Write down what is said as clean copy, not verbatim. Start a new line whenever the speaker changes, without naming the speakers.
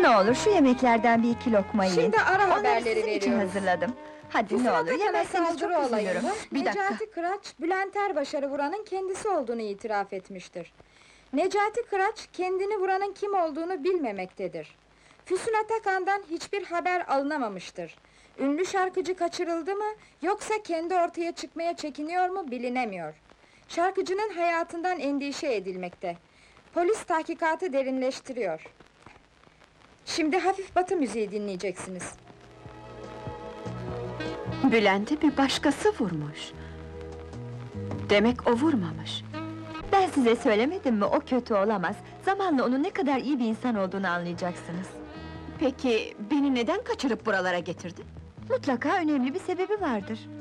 Ne olur şu yemeklerden bir iki lokma yiyin.
Şimdi ara
Onları
haberleri
sizin için
veriyoruz.
hazırladım. Hadi
Füsun
ne olur
Atakan'a
yemezseniz çok
saldırı
üzülürüm.
olayında
Bir dakika.
Necati Kıraç, Bülent Erbaşar'ı vuranın kendisi olduğunu itiraf etmiştir. Necati Kıraç, kendini vuranın kim olduğunu bilmemektedir. Füsun Atakan'dan hiçbir haber alınamamıştır. Ünlü şarkıcı kaçırıldı mı, yoksa kendi ortaya çıkmaya çekiniyor mu bilinemiyor. Şarkıcının hayatından endişe edilmekte. Polis tahkikatı derinleştiriyor. Şimdi hafif batı müziği dinleyeceksiniz.
Bülent'i bir başkası vurmuş. Demek o vurmamış.
Ben size söylemedim mi, o kötü olamaz. Zamanla onun ne kadar iyi bir insan olduğunu anlayacaksınız.
Peki, beni neden kaçırıp buralara getirdin?
Mutlaka önemli bir sebebi vardır.